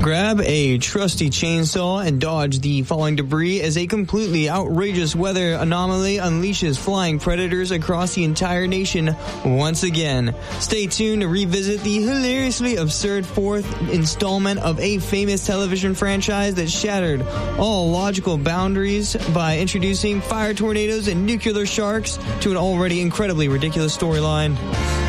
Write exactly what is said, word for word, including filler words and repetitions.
Grab a trusty chainsaw and dodge the falling debris as a completely outrageous weather anomaly unleashes flying predators across the entire nation once again. Stay tuned to revisit the hilariously absurd fourth installment of a famous television franchise that shattered all logical boundaries by introducing fire tornadoes and nuclear sharks to an already incredibly ridiculous storyline.